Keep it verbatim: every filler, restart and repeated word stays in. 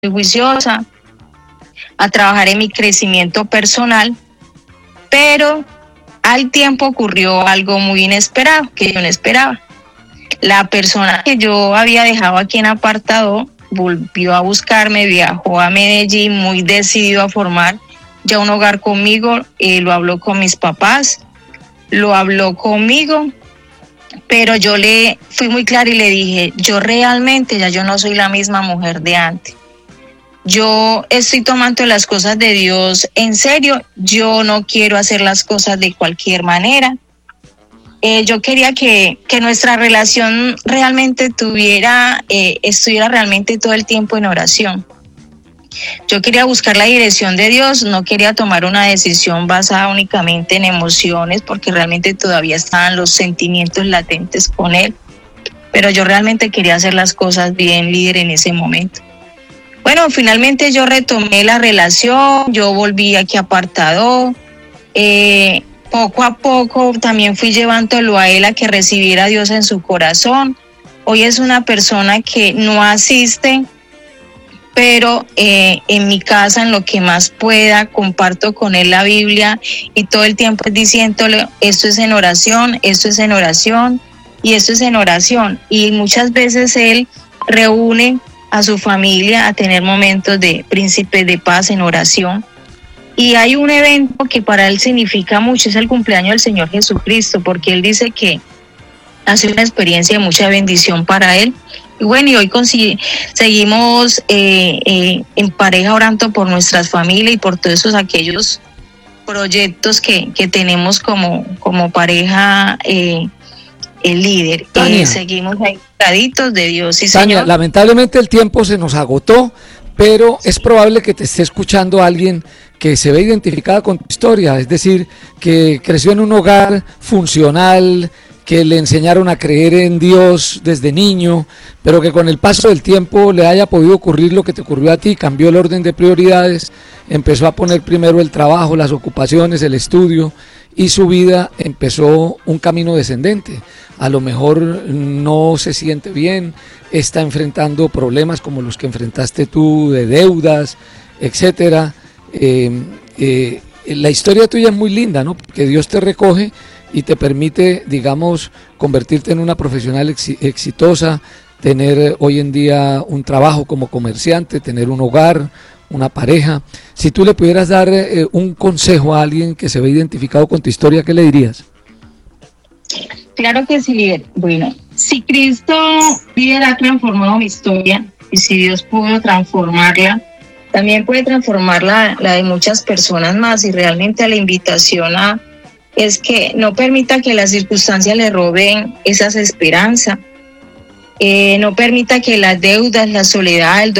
juiciosa, a trabajar en mi crecimiento personal, pero al tiempo ocurrió algo muy inesperado, que yo no esperaba. La persona que yo había dejado aquí en apartado volvió a buscarme, viajó a Medellín muy decidido a formar ya un hogar conmigo, eh, lo habló con mis papás, lo habló conmigo, pero yo le fui muy clara y le dije, yo realmente ya yo no soy la misma mujer de antes. Yo estoy tomando las cosas de Dios en serio, yo no quiero hacer las cosas de cualquier manera. Eh, yo quería que, que nuestra relación realmente tuviera, eh, estuviera realmente todo el tiempo en oración. Yo quería buscar la dirección de Dios, no quería tomar una decisión basada únicamente en emociones, porque realmente todavía estaban los sentimientos latentes con él. Pero yo realmente quería hacer las cosas bien, líder, en ese momento. Bueno, finalmente yo retomé la relación, yo volví aquí apartado, eh, poco a poco también fui llevándolo a él a que recibiera a Dios en su corazón. Hoy es una persona que no asiste, pero eh, en mi casa, en lo que más pueda, comparto con él la Biblia y todo el tiempo diciéndole, esto es en oración, esto es en oración y esto es en oración. Y muchas veces él reúne a su familia a tener momentos de príncipe de paz en oración. Y hay un evento que para él significa mucho, es el cumpleaños del Señor Jesucristo, porque él dice que ha sido una experiencia de mucha bendición para él. Y bueno, y hoy consigue, seguimos eh, eh, en pareja orando por nuestras familias y por todos esos aquellos proyectos que, que tenemos como, como pareja eh, el líder. Eh, seguimos ahí pegaditos de Dios y Tania, Señor. Lamentablemente el tiempo se nos agotó, pero es probable que te esté escuchando alguien que se ve identificada con tu historia, es decir, que creció en un hogar funcional, que le enseñaron a creer en Dios desde niño, pero que con el paso del tiempo le haya podido ocurrir lo que te ocurrió a ti, cambió el orden de prioridades, empezó a poner primero el trabajo, las ocupaciones, el estudio, y su vida empezó un camino descendente. A lo mejor no se siente bien, está enfrentando problemas como los que enfrentaste tú, de deudas, etcétera. Eh, eh, la historia tuya es muy linda, ¿no? Porque Dios te recoge y te permite, digamos, convertirte en una profesional ex- exitosa, tener hoy en día un trabajo como comerciante, tener un hogar, una pareja. Si tú le pudieras dar eh, un consejo a alguien que se ve identificado con tu historia, ¿qué le dirías? Claro que sí, líder. Bueno, si Cristo, líder, ha transformado mi historia y si Dios pudo transformarla, también puede transformar la, la de muchas personas más. Y realmente la invitación a, es que no permita que las circunstancias le roben esas esperanzas, eh, no permita que las deudas, la soledad, el